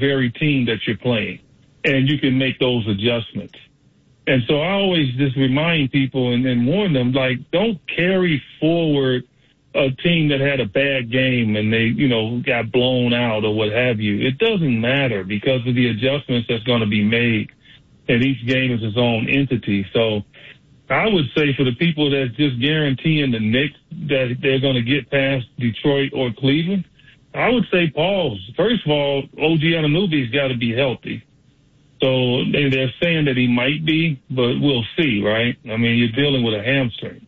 very team that you're playing, and you can make those adjustments. And so I always just remind people and warn them, like, don't carry forward a team that had a bad game and they, got blown out or what have you. It doesn't matter because of the adjustments that's going to be made, and each game is its own entity. So I would say for the people that's just guaranteeing the Knicks that they're going to get past Detroit or Cleveland, I would say pause. First of all, OG Anunoby's got to be healthy. So they're saying that he might be, but we'll see, right? I mean, you're dealing with a hamstring.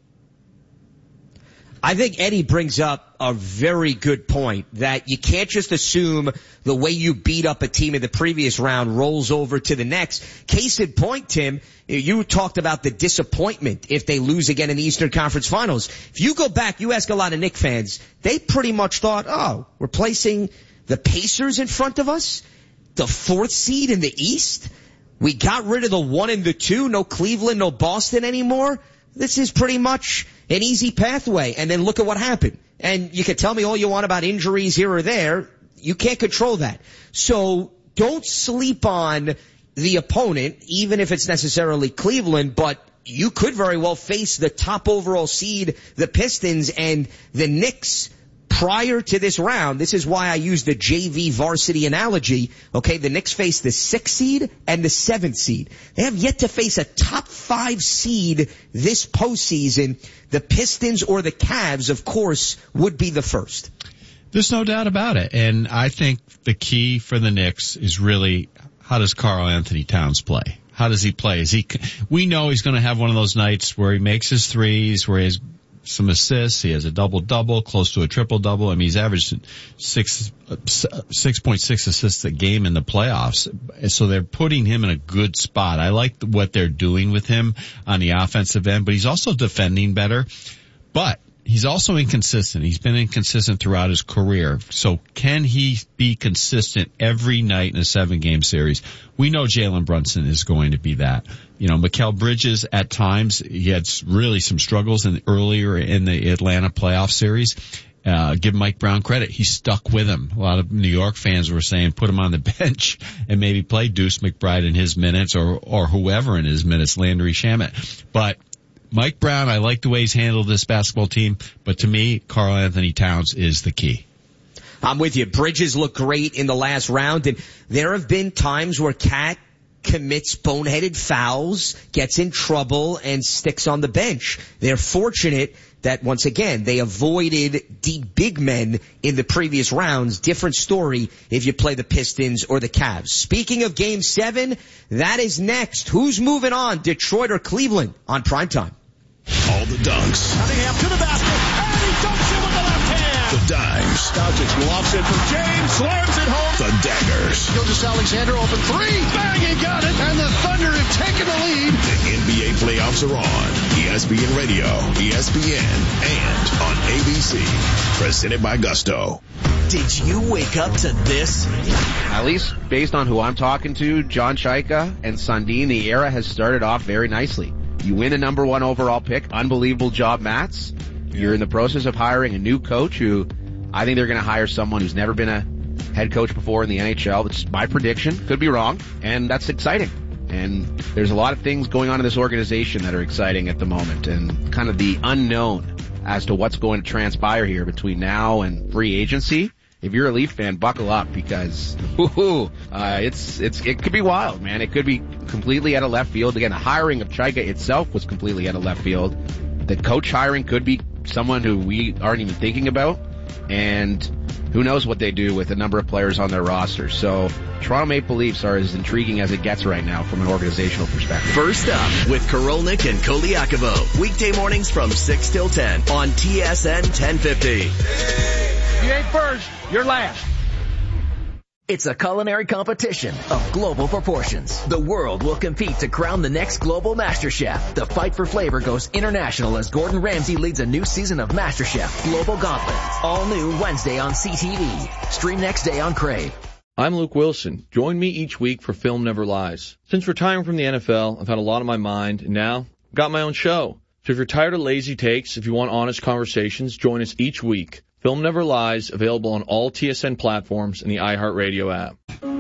I think Eddie brings up a very good point that you can't just assume the way you beat up a team in the previous round rolls over to the next. Case in point, Tim, you talked about the disappointment if they lose again in the Eastern Conference Finals. If you go back, you ask a lot of Knicks fans, they pretty much thought, we're placing the Pacers in front of us, the 4th seed in the East. We got rid of the 1 and the 2, no Cleveland, no Boston anymore. This is pretty much an easy pathway. And then look at what happened. And you can tell me all you want about injuries here or there. You can't control that. So don't sleep on the opponent, even if it's necessarily Cleveland, but you could very well face the top overall seed, the Pistons, and the Knicks prior to this round. This is why I use the JV varsity analogy. Okay, the Knicks face the 6th seed and the 7th seed. They have yet to face a top 5 seed this postseason. The Pistons or the Cavs, of course, would be the first. There's no doubt about it. And I think the key for the Knicks is really, how does Karl Anthony Towns play? How does he play? We know he's going to have one of those nights where he makes his threes, where he has some assists. He has a double-double, close to a triple-double. I mean, he's averaged 6.6 assists a game in the playoffs. So they're putting him in a good spot. I like what they're doing with him on the offensive end, but he's also defending better. But he's also inconsistent. He's been inconsistent throughout his career. So can he be consistent every night in a 7-game series? We know Jalen Brunson is going to be that. Mikal Bridges at times, he had really some struggles earlier in the Atlanta playoff series. Give Mike Brown credit. He stuck with him. A lot of New York fans were saying put him on the bench and maybe play Deuce McBride in his minutes or whoever in his minutes, Landry Shamet. But Mike Brown, I like the way he's handled this basketball team, but to me, Karl Anthony Towns is the key. I'm with you. Bridges looked great in the last round, and there have been times where Cat commits boneheaded fouls, gets in trouble, and sticks on the bench. They're fortunate that, once again, they avoided the big men in the previous rounds. Different story if you play the Pistons or the Cavs. Speaking of Game 7, that is next. Who's moving on, Detroit or Cleveland, on primetime? All the dunks. Cunningham to the basket, and he dunks it with the left hand. The dimes. Doncic lofts it for James, slams it home. The daggers. Gilgeous-Alexander open 3, bang, he got it, and the Thunder have taken the lead. The NBA playoffs are on ESPN Radio, ESPN, and on ABC. Presented by Gusto. Did you wake up to this? At least based on who I'm talking to, John Chaika and Sundin, the era has started off very nicely. You win a number 1 overall pick. Unbelievable job, Mats. You're in the process of hiring a new coach who I think they're going to hire someone who's never been a head coach before in the NHL. That's my prediction. Could be wrong. And that's exciting. And there's a lot of things going on in this organization that are exciting at the moment, and kind of the unknown as to what's going to transpire here between now and free agency. If you're a Leaf fan, buckle up, because it could be wild, man. It could be completely out of left field. Again, the hiring of Chaika itself was completely out of left field. The coach hiring could be someone who we aren't even thinking about, and who knows what they do with a number of players on their roster. So Toronto Maple Leafs are as intriguing as it gets right now from an organizational perspective. First up with Korolnik and Koliakovo. Weekday mornings from 6 till 10 on TSN 1050. You ain't first, you're last. It's a culinary competition of global proportions. The world will compete to crown the next global Master Chef. The fight for flavor goes international as Gordon Ramsay leads a new season of Master Chef Global Gauntlet. All new Wednesday on CTV. Stream next day on Crave. I'm Luke Wilson. Join me each week for Film Never Lies. Since retiring from the NFL, I've had a lot on my mind, and now I've got my own show. So if you're tired of lazy takes, if you want honest conversations, join us each week. Film Never Lies, available on all TSN platforms and the iHeartRadio app.